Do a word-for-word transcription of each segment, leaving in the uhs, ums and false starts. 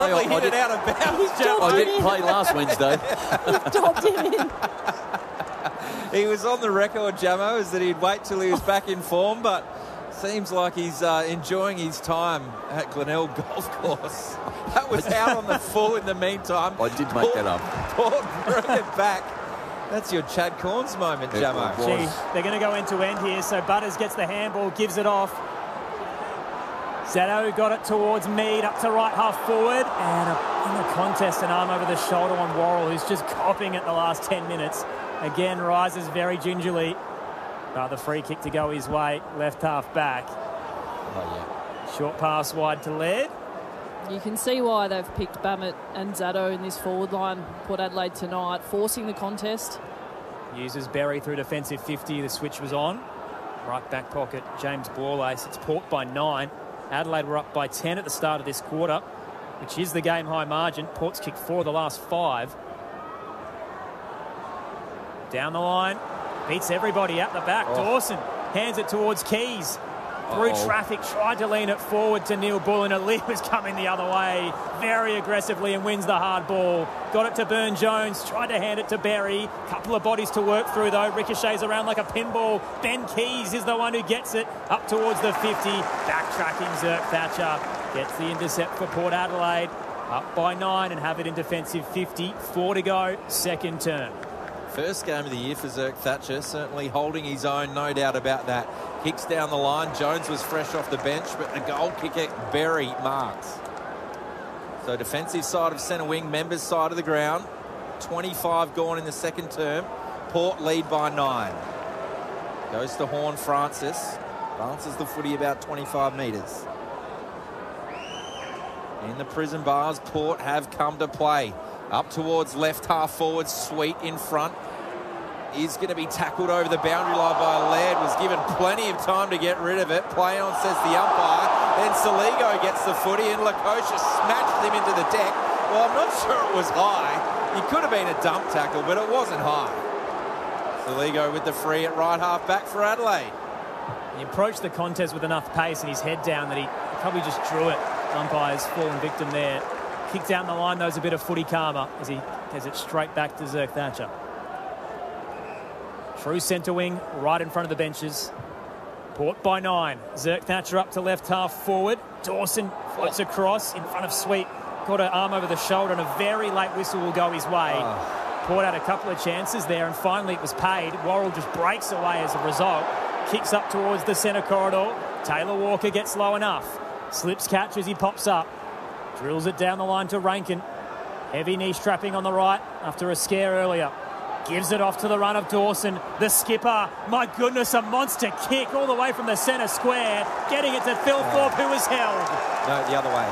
Probably hit it out of bounds, Jamo. I didn't play last Wednesday. He's dobbed him in. He was on the record, Jamo, is that he'd wait till he was back in form, but seems like he's uh, enjoying his time at Glenelg Golf Course. That was out on the full in the meantime. I did make Port, that up. Port bring it back. That's your Chad Corns moment, It Jamo. was. Gee, they're going to go end to end here. So Butters gets the handball, gives it off. Zato got it towards Mead, up to right half forward. And a, in the contest, an arm over the shoulder on Worrell, who's just copping it the last ten minutes. Again, rises very gingerly. But the free kick to go his way, left half back. Oh, yeah. Short pass wide to Laird. You can see why they've picked Bammett and Zato in this forward line, Port Adelaide tonight, forcing the contest. Uses Berry through defensive fifty. The switch was on. Right back pocket, James Borlace. It's Port by nine. Adelaide were up by ten at the start of this quarter, which is the game-high margin. Port's kicked four of the last five. Down the line. Beats everybody at the back. Oh. Dawson hands it towards Keys. Through Uh-oh. traffic, tried to lean it forward to Neil Bullen. Ali was coming the other way very aggressively and wins the hard ball. Got it to Burn Jones, tried to hand it to Berry. Couple of bodies to work through though. Ricochets around like a pinball. Ben Keys is the one who gets it up towards the fifty. Backtracking Zerk Thatcher. Gets the intercept for Port Adelaide. Up by nine and have it in defensive fifty. Four to go, second term. First game of the year for Zerk Thatcher, certainly holding his own, no doubt about that. Kicks down the line. Jones was fresh off the bench, but the goal kicker, Berry, marks. So defensive side of centre wing, members side of the ground. twenty-five gone in the second term. Port lead by nine. Goes to Horn Francis. Bounces the footy about twenty-five metres. In the prison bars, Port have come to play. Up towards left half forward, Sweet in front. Is going to be tackled over the boundary line by Laird. Was given plenty of time to get rid of it. Play on, says the umpire. Then Saligo gets the footy and Lukosha smashed him into the deck. Well, I'm not sure it was high. It could have been a dump tackle, but it wasn't high. Saligo with the free at right half back for Adelaide. He approached the contest with enough pace and his head down that he probably just drew it. Umpire's fallen victim there. Kicked down the line, though, is a bit of footy karma as he has it straight back to Zerk Thatcher. True centre wing, right in front of the benches. Port by nine. Zerk Thatcher up to left half forward. Dawson floats across in front of Sweet. Got her arm over the shoulder and a very late whistle will go his way. Oh. Port had a couple of chances there and finally it was paid. Worrell just breaks away as a result. Kicks up towards the centre corridor. Taylor Walker gets low enough. Slips catch as he pops up. Drills it down the line to Rankin. Heavy knee strapping on the right after a scare earlier. Gives it off to the run of Dawson. The skipper, my goodness, a monster kick all the way from the centre square. Getting it to Phil Thorpe, who was held. No, the other way.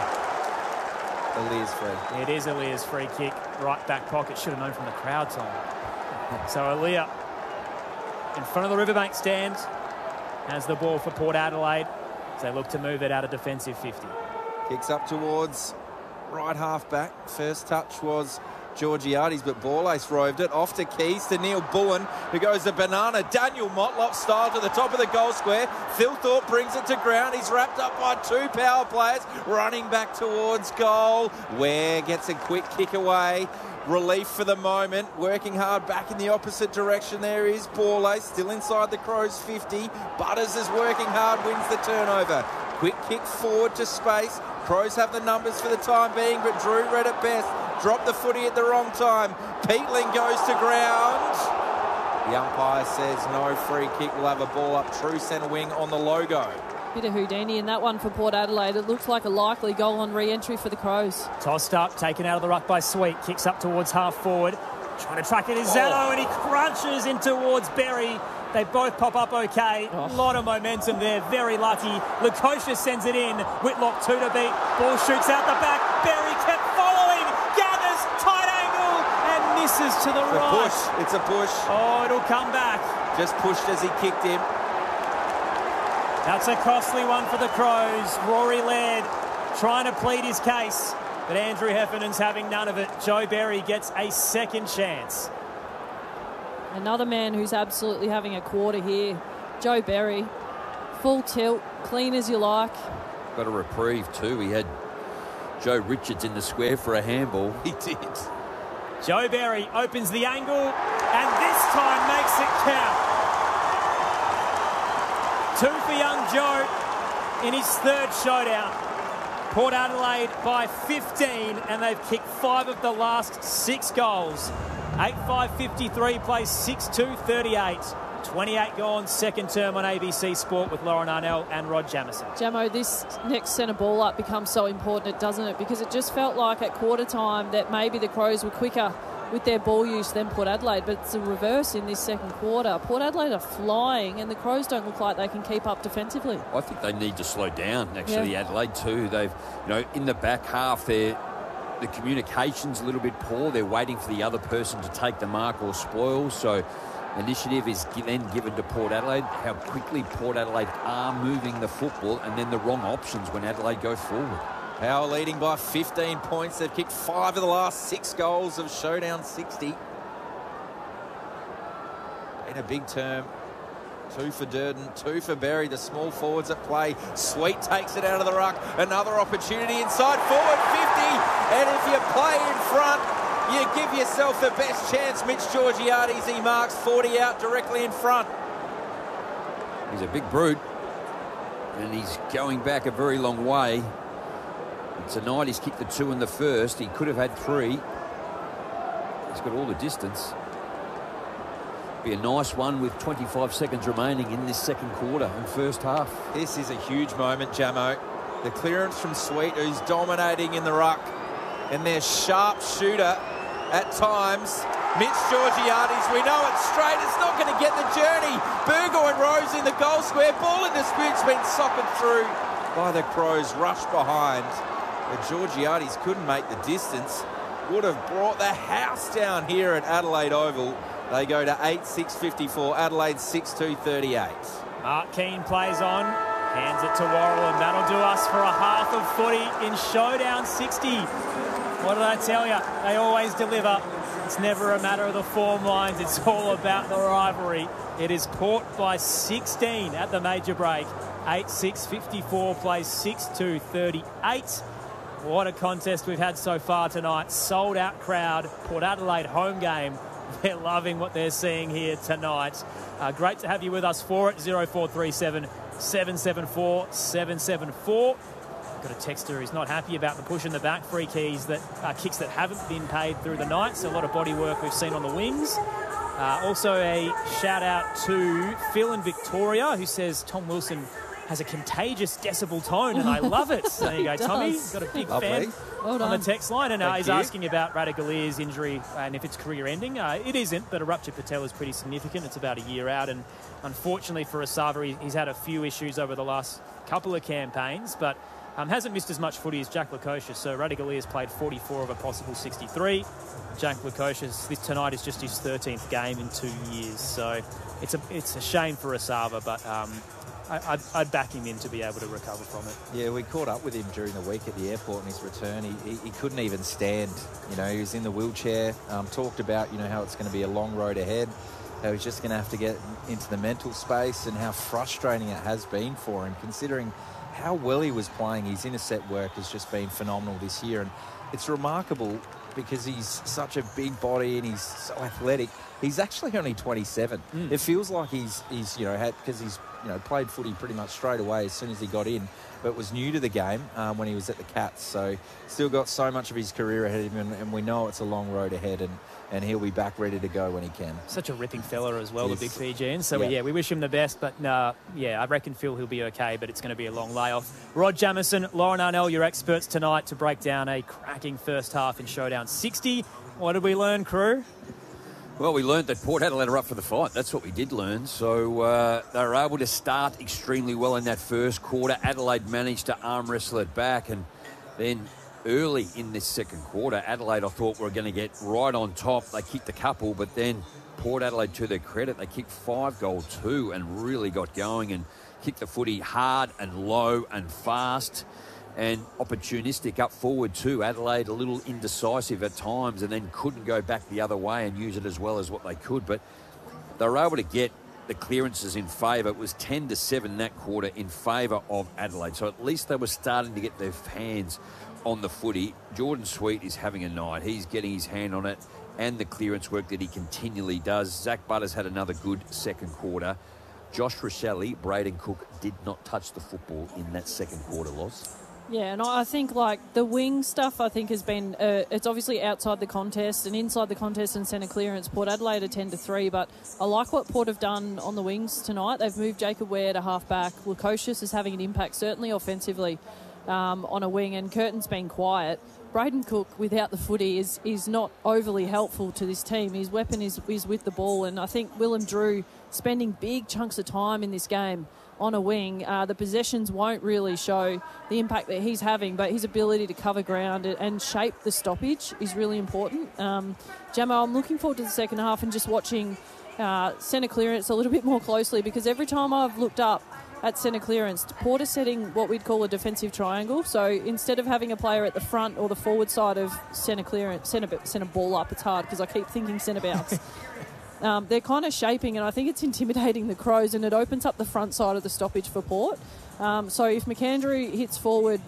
Alia's free. It is Alia's free kick. Right back pocket. Should have known from the crowd, Tom. So Alia in front of the Riverbank stand has the ball for Port Adelaide as they look to move it out of defensive fifty. Kicks up towards right half back. First touch was Georgiades, but Borlace roved it off to Keys to Neil Bullen, who goes a banana Daniel Motlop style to the top of the goal square. Phil Thorpe brings it to ground. He's wrapped up by two power players running back towards goal. Ware gets a quick kick away. Relief for the moment. Working hard back in the opposite direction. There is Borlace still inside the Crows fifty. Butters is working hard, wins the turnover. Quick kick forward to space. Crows have the numbers for the time being, but Drew read it best. Dropped the footy at the wrong time. Peatling goes to ground. The umpire says no free kick. We'll have a ball up true centre wing on the logo. Bit of Houdini in that one for Port Adelaide. It looks like a likely goal on re-entry for the Crows. Tossed up, taken out of the ruck by Sweet. Kicks up towards half forward. Trying to track it is Zato, oh. and he crunches in towards Berry. They both pop up okay. A oh. lot of momentum there. Very lucky. Lukosha sends it in. Whitlock two to beat. Ball shoots out the back. Berry kept following. Gathers. Tight angle. And misses to the it's right. A push. It's a push. Oh, it'll come back. Just pushed as he kicked him. That's a costly one for the Crows. Rory Laird trying to plead his case. But Andrew Heffernan's having none of it. Joe Berry gets a second chance. Another man who's absolutely having a quarter here. Joe Berry. Full tilt, clean as you like. Got a reprieve too. He had Joe Richards in the square for a handball. He did. Joe Berry opens the angle and this time makes it count. Two for young Joe in his third showdown. Port Adelaide by fifteen, and they've kicked five of the last six goals. eight five fifty-three plays six two thirty-eight. twenty-eight gone, second term on A B C Sport with Lauren Arnell and Rod Jamison. Jamo, this next centre ball up becomes so important, doesn't it? Because it just felt like at quarter time that maybe the Crows were quicker with their ball use than Port Adelaide, but it's a reverse in this second quarter. Port Adelaide are flying and the Crows don't look like they can keep up defensively. I think they need to slow down, actually, Yeah. Adelaide too. They've, you know, in the back half, they're, the communication's a little bit poor. They're waiting for the other person to take the mark or spoil, so initiative is then given to Port Adelaide. How quickly Port Adelaide are moving the football, and then the wrong options when Adelaide go forward. Power leading by fifteen points. They've kicked five of the last six goals of Showdown sixty. In a big term. Two for Durden, two for Berry. The small forwards at play. Sweet takes it out of the ruck. Another opportunity inside forward fifty. And if you play in front, you give yourself the best chance. Mitch Georgiades, he marks forty out directly in front. He's a big brute, and he's going back a very long way. Tonight he's kicked the two in the first. He could have had three. He's got all the distance. Be a nice one with twenty-five seconds remaining in this second quarter and first half. This is a huge moment, Jamo. The clearance from Sweet, who's dominating in the ruck, and their sharp shooter at times, Mitch Georgiades. We know it's straight. It's not going to get the journey. Burgoyne Rose in the goal square. Ball in dispute's been socked through by the Crows. Rush behind. But Georgiades couldn't make the distance. Would have brought the house down here at Adelaide Oval. They go to eight six fifty-four. Adelaide six two thirty-eight. Mark Keane plays on, hands it to Worrell, and that'll do us for a half of footy in Showdown sixty. What did I tell you? They always deliver. It's never a matter of the form lines. It's all about the rivalry. It is Port by sixteen at the major break. eight six fifty-four plays six two thirty-eight. What a contest we've had so far tonight. Sold out crowd. Port Adelaide home game. They're loving what they're seeing here tonight. Uh, great to have you with us for it. zero four three seven, seven seven four, seven seven four. Got a texter who's not happy about the push in the back. Free keys that uh, kicks that haven't been paid through the night. So a lot of body work we've seen on the wings. Uh, also a shout out to Phil in Victoria, who says Tom Wilson has a contagious decibel tone, and I love it. There you go, Tommy. Got a big Lovely. fan Well on the done. text line, and uh, Thank he's you. asking about Radagalia's injury and if it's career-ending. Uh, it isn't, but a ruptured patella is pretty significant. It's about a year out, and unfortunately for Asava, he, he's had a few issues over the last couple of campaigns, but um, hasn't missed as much footy as Jack Lukosius. So Radagalia's played forty-four of a possible sixty-three. Jack Lukosius, this tonight is just his thirteenth game in two years. So it's a it's a shame for Asava, but um, I, I'd, I'd back him in to be able to recover from it. Yeah, we caught up with him during the week at the airport on his return. He, he, he couldn't even stand. You know, he was in the wheelchair. Um, talked about, you know, how it's going to be a long road ahead. How he's just going to have to get into the mental space, and how frustrating it has been for him, considering how well he was playing. His intercept work has just been phenomenal this year, and it's remarkable because he's such a big body and he's so athletic. He's actually only twenty-seven. Mm. It feels like he's he's you know had because he's you know played footy pretty much straight away as soon as he got in, but was new to the game um, when he was at the Cats. So still got so much of his career ahead of him, and, and we know it's a long road ahead, and and he'll be back ready to go when he can. Such a ripping fella as well, Yes. the big Fijian. So, Yeah. yeah, we wish him the best. But, uh, yeah, I reckon Phil, he'll be okay, but it's going to be a long layoff. Rod Jamison, Lauren Arnell, your experts tonight to break down a cracking first half in Showdown sixty. What did we learn, crew? Well, we learned that Port Adelaide are up for the fight. That's what we did learn. So uh, they were able to start extremely well in that first quarter. Adelaide managed to arm wrestle it back, and then early in this second quarter, Adelaide, I thought, were going to get right on top. They kicked a couple, but then Port Adelaide, to their credit, they kicked five goal two and really got going and kicked the footy hard and low and fast and opportunistic up forward too. Adelaide a little indecisive at times and then couldn't go back the other way and use it as well as what they could, but they were able to get the clearances in favour. It was ten to seven that quarter in favour of Adelaide, so at least they were starting to get their hands on the footy, Jordan Sweet is having a night. He's getting his hand on it, and the clearance work that he continually does. Zach Butters had another good second quarter. Josh Rochelle, Braden Cook did not touch the football in that second quarter, Loz. Yeah, and I think, like, the wing stuff, I think, has been... Uh, it's obviously outside the contest and inside the contest and centre clearance. Port Adelaide are ten to three, but I like what Port have done on the wings tonight. They've moved Jacob Ware to half-back. Lukosius is having an impact, certainly offensively, um, on a wing, and Curtin's been quiet. Braden Cook, without the footy, is is not overly helpful to this team. His weapon is, is with the ball, and I think Willem Drew spending big chunks of time in this game on a wing. Uh, the possessions won't really show the impact that he's having, but his ability to cover ground and shape the stoppage is really important. Um, Jamo, I'm looking forward to the second half and just watching uh, centre clearance a little bit more closely, because every time I've looked up at centre clearance, Port is setting what we'd call a defensive triangle. So instead of having a player at the front or the forward side of centre clearance, centre, centre ball up, it's hard because I keep thinking centre bounce. Um, they're kind of shaping, and I think it's intimidating the Crows, and it opens up the front side of the stoppage for Port. Um, so if McAndrew hits forward,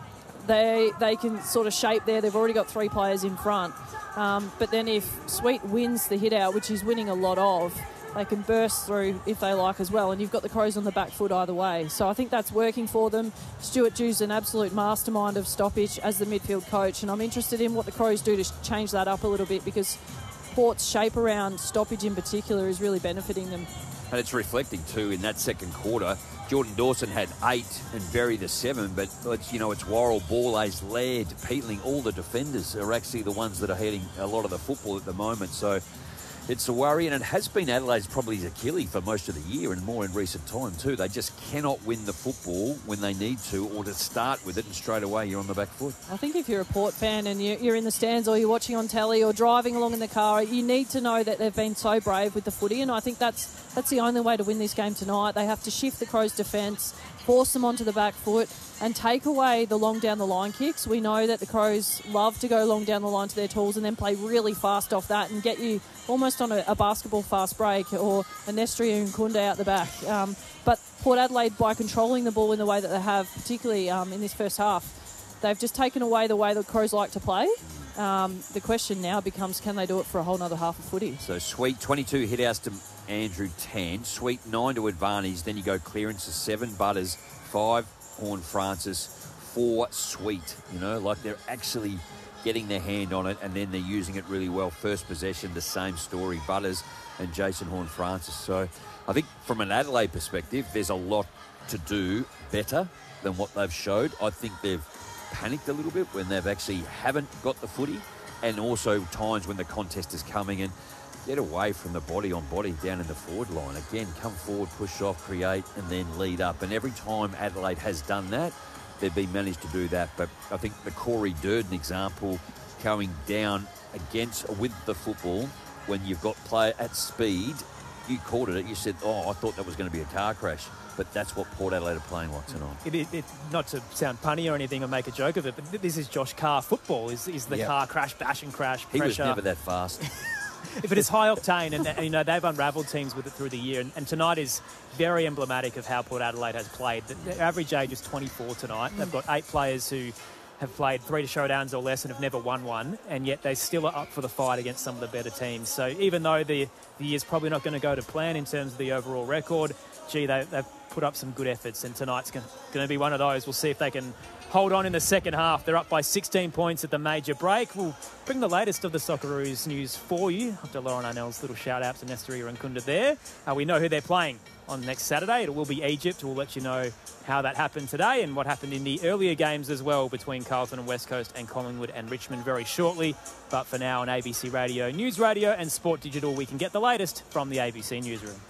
they they can sort of shape there. They've already got three players in front. Um, but then if Sweet wins the hit out, which he's winning a lot of, they can burst through if they like as well, and you've got the Crows on the back foot either way. So I think that's working for them. Stuart Dew's an absolute mastermind of stoppage as the midfield coach, and I'm interested in what the Crows do to change that up a little bit, because Port's shape around stoppage in particular is really benefiting them. And it's reflecting too in that second quarter. Jordan Dawson had eight and Berry the seven, but it's, you know, it's Worrell, Borlase, Laird, Peatling, all the defenders are actually the ones that are heading a lot of the football at the moment. So it's a worry, and it has been Adelaide's probably Achilles for most of the year, and more in recent time too. They just cannot win the football when they need to, or to start with it, and straight away you're on the back foot. I think if you're a Port fan and you're in the stands, or you're watching on telly, or driving along in the car, you need to know that they've been so brave with the footy, and I think that's that's the only way to win this game tonight. They have to shift the Crows' defence, force them onto the back foot, and take away the long down the line kicks. We know that the Crows love to go long down the line to their tools and then play really fast off that and get you almost on a, a basketball fast break, or a Nestri and Nkunda out the back. Um, but Port Adelaide, by controlling the ball in the way that they have, particularly um, in this first half, they've just taken away the way the Crows like to play. Um, the question now becomes, can they do it for a whole other half of footy? So Sweet, twenty-two hit-outs to Andrew, ten. Sweet, nine to advantage. Then you go clearances, seven. Butters, five. Horn Francis, four. Sweet. You know, like they're actually getting their hand on it, and then they're using it really well. First possession, the same story. Butters and Jason Horn Francis. So I think from an Adelaide perspective, there's a lot to do better than what they've showed. I think they've panicked a little bit when they've actually haven't got the footy, and also times when the contest is coming, and get away from the body on body down in the forward line. Again, come forward, push off, create, and then lead up. And every time Adelaide has done that, they've been managed to do that. But I think the Corey Durden example, going down against with the football, when you've got player at speed, you called it. You said, oh, I thought that was going to be a car crash. But that's what Port Adelaide are playing like tonight. It, it, it, not to sound punny or anything or make a joke of it, but this is Josh Carr football, is, is the yep. car crash, bash and crash, He pressure. was never that fast. But it's high octane, and, and you know they've unravelled teams with it through the year. And, and tonight is very emblematic of how Port Adelaide has played. The, the average age is twenty-four tonight. They've got eight players who have played three to showdowns or less and have never won one, and yet they still are up for the fight against some of the better teams. So even though the, the year's probably not going to go to plan in terms of the overall record, gee, they, they've put up some good efforts, and tonight's going to be one of those. We'll see if they can hold on in the second half. They're up by sixteen points at the major break. We'll bring the latest of the Socceroos news for you after Lauren Arnell's little shout-out to Nestri and Nkunda there. Uh, we know who they're playing on next Saturday. It will be Egypt. We'll let you know how that happened today and what happened in the earlier games as well between Carlton and West Coast and Collingwood and Richmond very shortly. But for now, on A B C Radio, News Radio and Sport Digital, we can get the latest from the A B C Newsroom.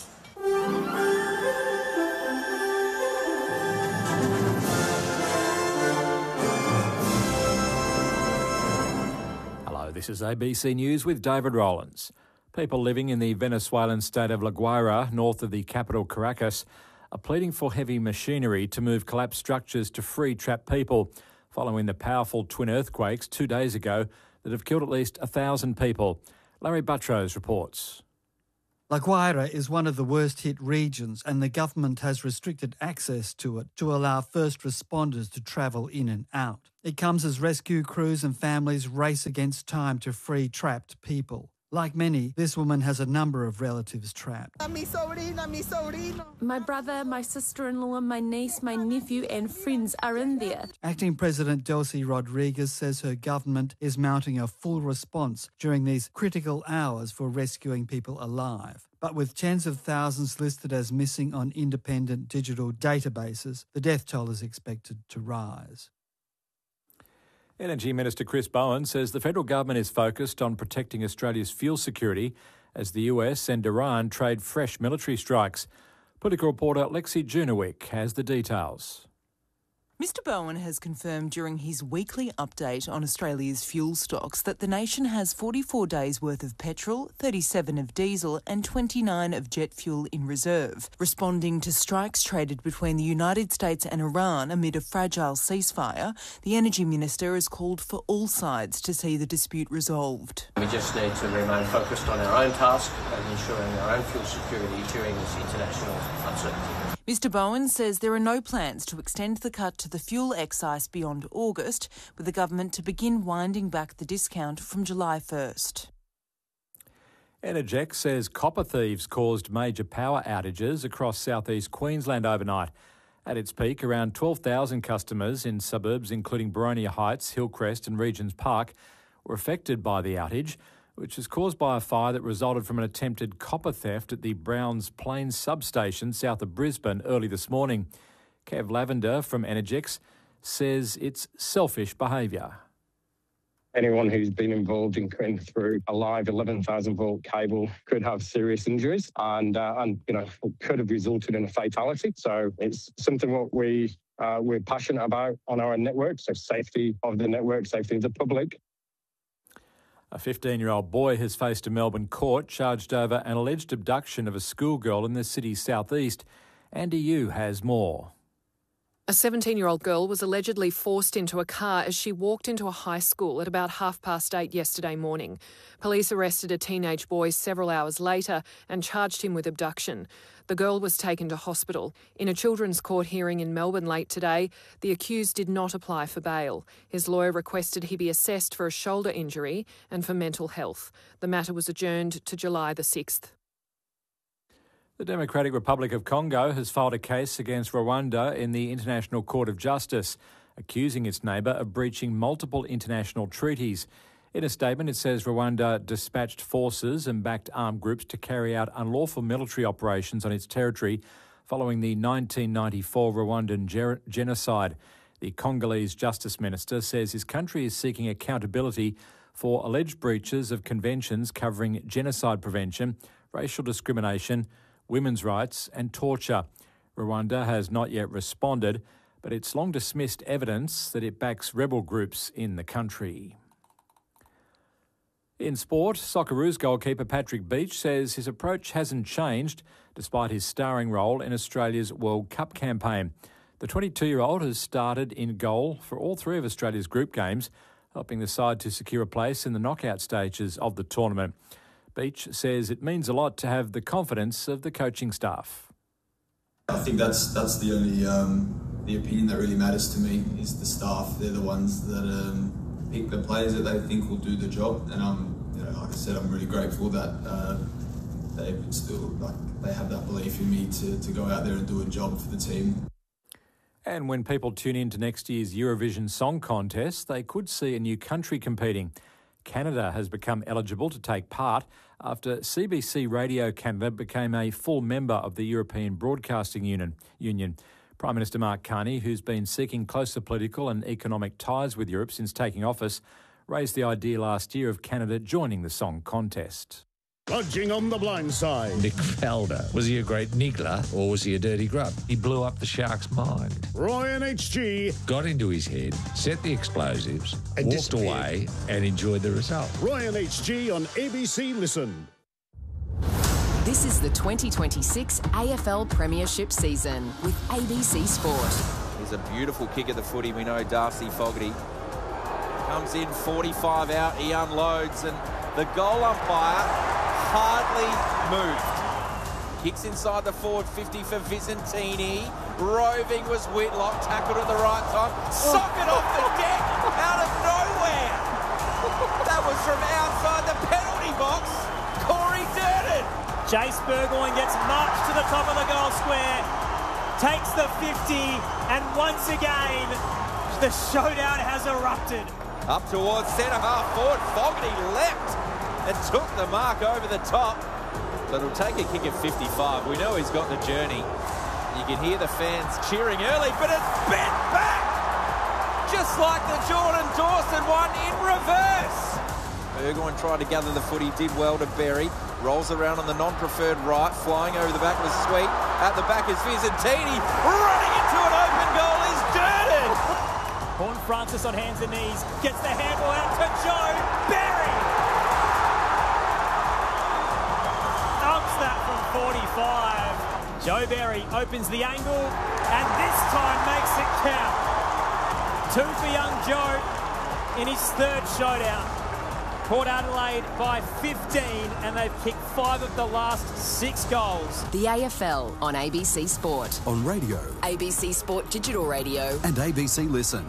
This is A B C News with David Rowlands. People living in the Venezuelan state of La Guaira, north of the capital Caracas, are pleading for heavy machinery to move collapsed structures to free trapped people, following the powerful twin earthquakes two days ago that have killed at least one thousand people. Larry Buttrose reports. La Guaira is one of the worst-hit regions and the government has restricted access to it to allow first responders to travel in and out. It comes as rescue crews and families race against time to free trapped people. Like many, this woman has a number of relatives trapped. My brother, my sister-in-law, my niece, my nephew and friends are in there. Acting President Delcy Rodriguez says her government is mounting a full response during these critical hours for rescuing people alive. But with tens of thousands listed as missing on independent digital databases, the death toll is expected to rise. Energy Minister Chris Bowen says the federal government is focused on protecting Australia's fuel security as the U S and Iran trade fresh military strikes. Political reporter Lexi Junowick has the details. Mister Bowen has confirmed during his weekly update on Australia's fuel stocks that the nation has forty-four days' worth of petrol, thirty-seven of diesel and twenty-nine of jet fuel in reserve. Responding to strikes traded between the United States and Iran amid a fragile ceasefire, the Energy Minister has called for all sides to see the dispute resolved. We just need to remain focused on our own task and ensuring our own fuel security during this international uncertainty. Mister Bowen says there are no plans to extend the cut to the fuel excise beyond August, with the government to begin winding back the discount from July first. Energex says copper thieves caused major power outages across southeast Queensland overnight. At its peak, around twelve thousand customers in suburbs including Boronia Heights, Hillcrest and Regents Park were affected by the outage, which was caused by a fire that resulted from an attempted copper theft at the Browns Plains substation south of Brisbane early this morning. Kev Lavender from Energex says it's selfish behaviour. Anyone who's been involved in cutting through a live eleven thousand volt cable could have serious injuries and, uh, and you know, could have resulted in a fatality. So it's something what we, uh, we're passionate about on our network, so safety of the network, safety of the public. A fifteen-year-old boy has faced a Melbourne court charged over an alleged abduction of a schoolgirl in the city's southeast. Andy Yu has more. A seventeen-year-old girl was allegedly forced into a car as she walked into a high school at about half past eight yesterday morning. Police arrested a teenage boy several hours later and charged him with abduction. The girl was taken to hospital. In a children's court hearing in Melbourne late today, the accused did not apply for bail. His lawyer requested he be assessed for a shoulder injury and for mental health. The matter was adjourned to July the sixth. The Democratic Republic of Congo has filed a case against Rwanda in the International Court of Justice, accusing its neighbour of breaching multiple international treaties. In a statement, it says Rwanda dispatched forces and backed armed groups to carry out unlawful military operations on its territory following the nineteen ninety-four Rwandan ger- genocide. The Congolese Justice Minister says his country is seeking accountability for alleged breaches of conventions covering genocide prevention, racial discrimination, women's rights and torture. Rwanda has not yet responded, but it's long dismissed evidence that it backs rebel groups in the country. In sport, Socceroos goalkeeper Patrick Beach says his approach hasn't changed despite his starring role in Australia's World Cup campaign. The twenty-two-year-old has started in goal for all three of Australia's group games, helping the side to secure a place in the knockout stages of the tournament. Beach says it means a lot to have the confidence of the coaching staff. I think that's that's the only um, the opinion that really matters to me is the staff. They're the ones that um, pick the players that they think will do the job, and I'm, you know, like I said, I'm really grateful that uh, they would still like they have that belief in me to to go out there and do a job for the team. And when people tune in to next year's Eurovision Song Contest, they could see a new country competing. Canada has become eligible to take part after C B C Radio Canada became a full member of the European Broadcasting Union. Union. Prime Minister Mark Carney, who's been seeking closer political and economic ties with Europe since taking office, raised the idea last year of Canada joining the song contest. Lodging on the blind side. Nick Faldo. Was he a great niggler or was he a dirty grub? He blew up the Sharks' mind. Ryan H G. Got into his head, set the explosives, and walked away and enjoyed the result. Ryan H G on A B C Listen. This is the twenty twenty-six A F L Premiership season with A B C Sport. Here's a beautiful kick at the footy. We know Darcy Fogarty comes in forty-five out. He unloads and the goal umpire hardly moved. Kicks inside the forward fifty for Vicentini. Roving was Whitlock, tackled at the right time. Socket off the deck out of nowhere. That was from outside the penalty box. Corey Durden. Jace Burgoyne gets marched to the top of the goal square, takes the fifty, and once again, the showdown has erupted. Up towards centre half forward. Fogarty leapt and took the mark over the top. But it'll take a kick at fifty-five. We know he's got the journey. You can hear the fans cheering early, but it's bent back! Just like the Jordan Dawson one in reverse. Burgoyne tried to gather the footy, did well to Berry. Rolls around on the non-preferred right, flying over the back was Sweet. At the back is Vicentini. Running into an open goal is Durden. Horn Francis on hands and knees, gets the handball out to Joe Berry. Umps that from forty-five. Joe Berry opens the angle and this time makes it count. Two for young Joe in his third showdown. Port Adelaide by fifteen, and they've kicked five of the last six goals. The A F L on A B C Sport. On radio. A B C Sport Digital Radio. And A B C Listen.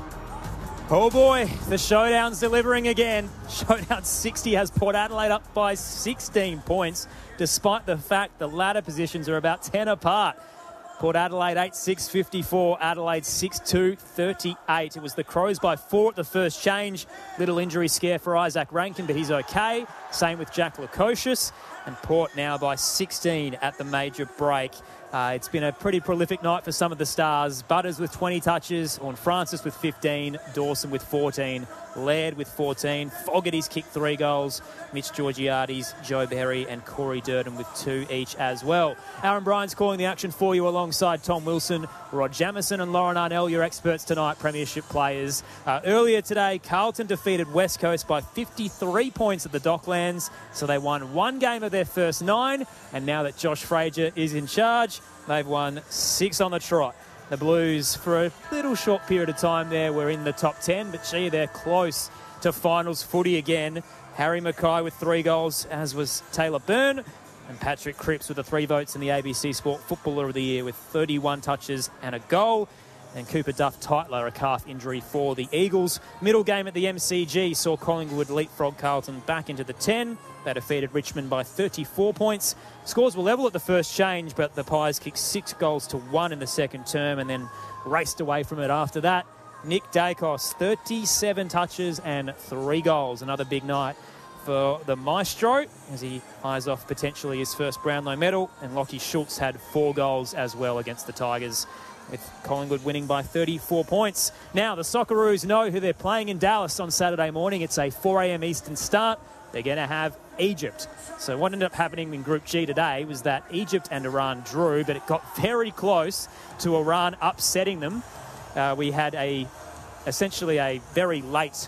Oh boy, the showdown's delivering again. Showdown sixty has Port Adelaide up by sixteen points, despite the fact the ladder positions are about ten apart. Port Adelaide eight six fifty-four, Adelaide six two thirty-eight. It was the Crows by four at the first change. Little injury scare for Isaac Rankin, but he's okay. Same with Jack Lukosius. And Port now by sixteen at the major break. Uh, it's been a pretty prolific night for some of the stars. Butters with twenty touches, Orn Francis with fifteen, Dawson with fourteen, Laird with fourteen, Fogarty's kicked three goals, Mitch Georgiades, Joe Berry and Corey Durden with two each as well. Aaron Bryan's calling the action for you alongside Tom Wilson, Rod Jamieson and Lauren Arnell, your experts tonight, premiership players. Uh, earlier today, Carlton defeated West Coast by fifty-three points at the Docklands, so they won one game of their first nine, and now that Josh Frazier is in charge, they've won six on the trot. The Blues, for a little short period of time there, were in the top ten, but gee, they're close to finals footy again. Harry Mackay with three goals, as was Taylor Byrne, and Patrick Cripps with the three votes in the A B C Sport Footballer of the Year with thirty-one touches and a goal. And Cooper Duff-Tytler, a calf injury for the Eagles. Middle game at the M C G saw Collingwood leapfrog Carlton back into the ten. They defeated Richmond by thirty-four points. Scores were level at the first change, but the Pies kicked six goals to one in the second term and then raced away from it after that. Nick Dacos, thirty-seven touches and three goals. Another big night for the Maestro as he eyes off potentially his first Brownlow medal. And Lockie Schultz had four goals as well against the Tigers, with Collingwood winning by thirty-four points. Now, the Socceroos know who they're playing in Dallas on Saturday morning. It's a four a.m. Eastern start. They're going to have Egypt. So what ended up happening in Group G today was that Egypt and Iran drew, but it got very close to Iran upsetting them. Uh, we had a essentially a very late,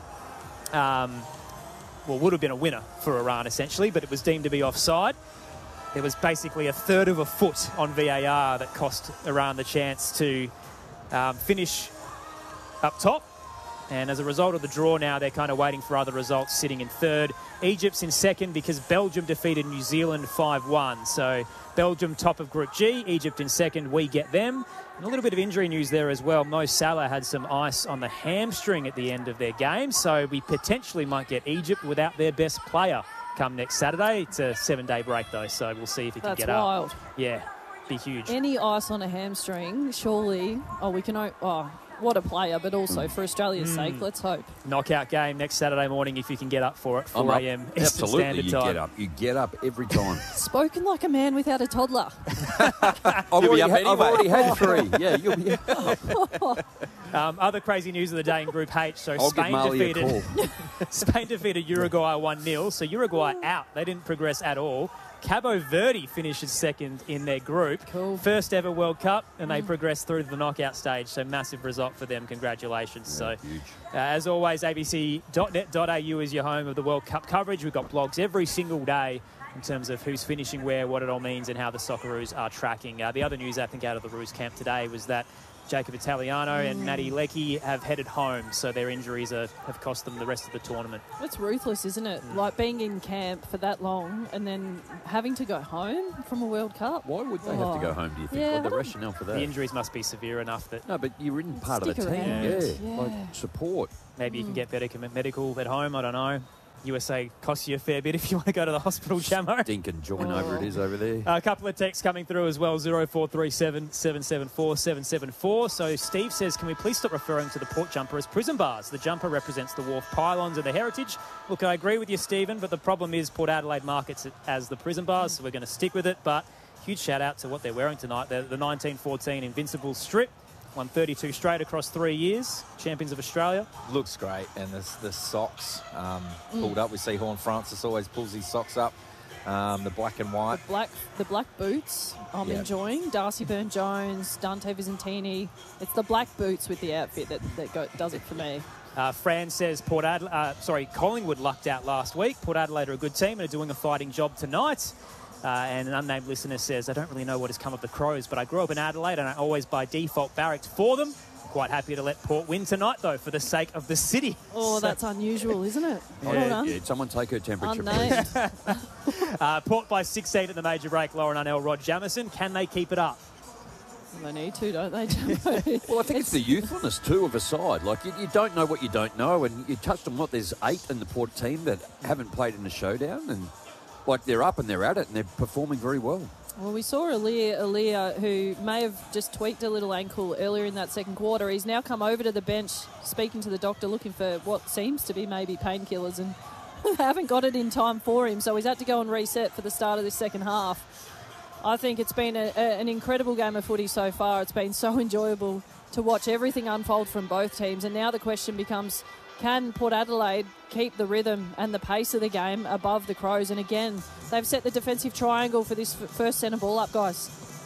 um, well, would have been a winner for Iran essentially, but it was deemed to be offside. There was basically a third of a foot on V A R that cost Iran the chance to um, finish up top. And as a result of the draw now, they're kind of waiting for other results, sitting in third. Egypt's in second because Belgium defeated New Zealand five one. So Belgium top of Group G, Egypt in second, we get them. And a little bit of injury news there as well. Mo Salah had some ice on the hamstring at the end of their game. So we potentially might get Egypt without their best player come next Saturday. It's a seven-day break, though, so we'll see if he can That's get wild. up. Yeah, be huge. Any ice on a hamstring, surely, oh, we can, o- oh, what a player, but also for Australia's Mm. sake, let's hope. Knockout game next Saturday morning if you can get up for it, I'm four up. a.m. Eastern Absolutely, Standard you Time. get up. You get up every time. Spoken like a man without a toddler. I've, You'll be already up had, anyway. I've already had three. Yeah, you'll be up. Um, other crazy news of the day in Group H. So I'll give Spain Marley a defeated Spain defeated Uruguay one nil. So Uruguay out. They didn't progress at all. Cabo Verde finishes second in their group. Cool. First ever World Cup, and they progressed through to the knockout stage. So massive result for them. Congratulations. Yeah, so, huge. uh, as always, A B C dot net dot a u is your home of the World Cup coverage. We've got blogs every single day in terms of who's finishing where, what it all means, and how the Socceroos are tracking. Uh, the other news, I think, out of the Roos camp today was that Jacob Italiano and Natty Leckie have headed home, so their injuries are, have cost them the rest of the tournament. It's ruthless, isn't it? Mm. Like being in camp for that long and then having to go home from a World Cup. Why would they oh. have to go home, do you think? Yeah, What the rationale for that? The injuries must be severe enough that... No, but you're in part of the Stick team. around. Yeah, Yeah. like support. Maybe you Mm. can get better medical at home, I don't know. U S A costs you a fair bit if you want to go to the hospital, Jamo. Dink and join Oh. over it is over there. A couple of texts coming through as well, zero four three seven, seven seven four, seven seven four. So Steve says, can we please stop referring to the port jumper as prison bars? The jumper represents the wharf pylons of the heritage. Look, I agree with you, Stephen, but the problem is Port Adelaide markets it as the prison bars, so we're going to stick with it. But huge shout out to what they're wearing tonight. They're the nineteen fourteen Invincible strip. Won thirty-two straight across three years. Champions of Australia. Looks great. And the, the socks um, Mm. pulled up. We see Horn Francis always pulls his socks up. Um, the black and white. The black, the black boots I'm Yeah. enjoying. Darcy Byrne-Jones, Dante Visentini. It's the black boots with the outfit that, that go, does it for me. Uh, Fran says Port Adelaide, uh, sorry, Collingwood lucked out last week. Port Adelaide are a good team and are doing a fighting job tonight. Uh, and an unnamed listener says, I don't really know what has come of the Crows, but I grew up in Adelaide and I always by default barracked for them. Quite happy to let Port win tonight, though, for the sake of the city. Oh, So- that's unusual, isn't it? Yeah, Well done. yeah, someone take her temperature, Unnamed. please. uh, Port by sixteen at the major break. Lauren Arnell, Rod Jamison. Can they keep it up? They need to, don't they? Well, I think it's the youthfulness, too, of a side. Like, you, you don't know what you don't know, and you touched on what, there's eight in the Port team that haven't played in a showdown, and, like, they're up and they're at it, and they're performing very well. Well, we saw Aaliyah, Aaliyah, who may have just tweaked a little ankle earlier in that second quarter. He's now come over to the bench, speaking to the doctor, looking for what seems to be maybe painkillers, and they haven't got it in time for him, so he's had to go and reset for the start of this second half. I think it's been a, a, an incredible game of footy so far. It's been so enjoyable to watch everything unfold from both teams, and now the question becomes, can Port Adelaide keep the rhythm and the pace of the game above the Crows? And again, they've set the defensive triangle for this f- first centre ball up, guys.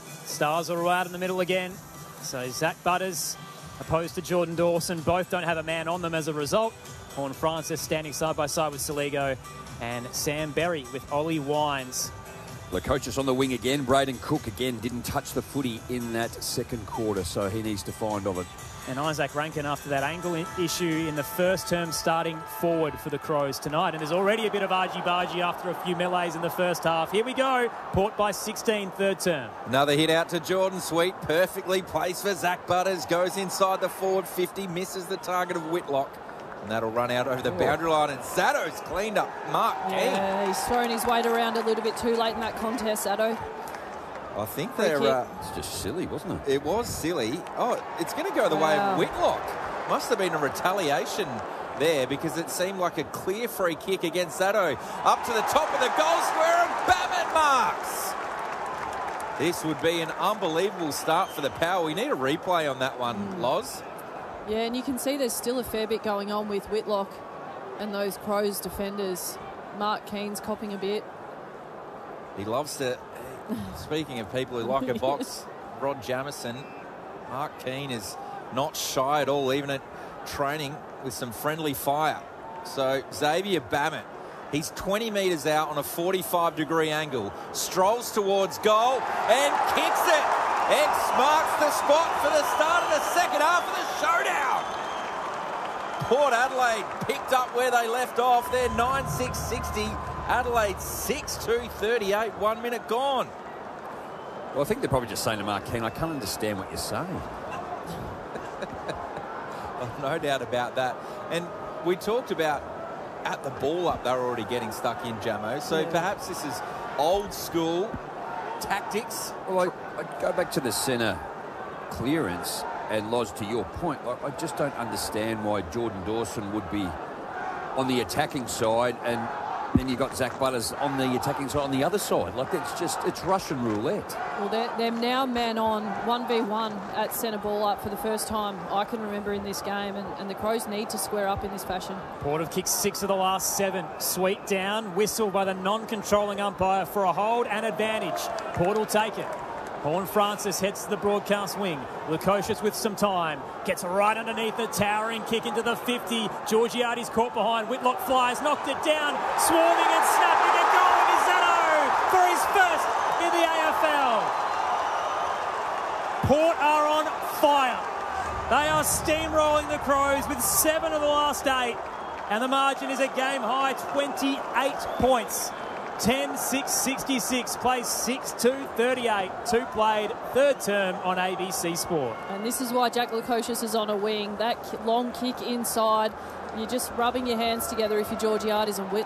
Stars are all out in the middle again. So Zach Butters opposed to Jordan Dawson. Both don't have a man on them as a result. Horn Francis standing side by side with Saligo, and Sam Berry with Ollie Wines. The coach is on the wing again. Braden Cook again didn't touch the footy in that second quarter, so he needs to find of it. And Isaac Rankin, after that ankle issue in the first term, starting forward for the Crows tonight. And there's already a bit of argy-bargy after a few melees in the first half. Here we go. Port by sixteen, third term. Another hit out to Jordan Sweet. Perfectly placed for Zach Butters. Goes inside the forward fifty. Misses the target of Whitlock. And that'll run out over the boundary line. And Zato's cleaned up Mark Key. Yeah, he's thrown his weight around a little bit too late in that contest, Zato. I think Free they're... kick. Uh, It's just silly, wasn't it? it was silly. Oh, it's going to go the way Wow. of Whitlock. Must have been a retaliation there because it seemed like a clear free kick against Zato. Up to the top of the goal square and Babbitt marks. This would be an unbelievable start for the Power. We need a replay on that one, Mm. Loz. Yeah, and you can see there's still a fair bit going on with Whitlock and those Crows defenders. Mark Keen's copping a bit. He loves to... Speaking of people who like a box, Rod Jamison, Mark Keane is not shy at all, even at training with some friendly fire. So Xavier Babbitt, he's twenty metres out on a forty-five degree angle, strolls towards goal and kicks it. X marks the spot for the start of the second half of the showdown. Port Adelaide picked up where they left off. They're nine six sixty. Adelaide six two thirty-eight. One minute gone. Well, I think they're probably just saying to Mark Keane, I can't understand what you're saying. Oh, no doubt about that. And we talked about at the ball up, they're already getting stuck in, Jamo. So Yeah. perhaps this is old school tactics. Well, I, I go back to the centre clearance, and Loz, to your point, like, I just don't understand why Jordan Dawson would be on the attacking side, and then you've got Zach Butters on the attacking side on the other side. Like, it's just, it's Russian roulette. Well, they're, they're now man on one v one at centre ball up for the first time I can remember in this game, and, and the Crows need to square up in this fashion. Port have kicked six of the last seven. Sweet down, whistle by the non-controlling umpire for a hold and advantage. Port will take it. Horn Francis heads to the broadcast wing. Lukosius with some time. Gets right underneath the towering kick into the fifty. Georgiades caught behind. Whitlock flies, knocked it down. Swarming and snapping a goal of Izzetto for his first in the A F L. Port are on fire. They are steamrolling the Crows with seven of the last eight. And the margin is a game-high twenty-eight points. ten six sixty-six, plays six two thirty-eight. Two played, third term on A B C Sport. And this is why Jack Lukosius is on a wing. That long kick inside, you're just rubbing your hands together if you're Georgiades and Whit.